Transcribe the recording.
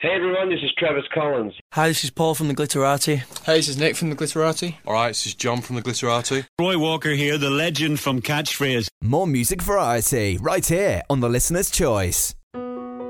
Hey everyone, this is Travis Collins. Hi, this is Paul from the Glitterati. Hey, this is Nick from the Glitterati. Alright, this is John from the Glitterati. Roy Walker here, the legend from Catchphrase. More music variety, right here on The Listener's Choice.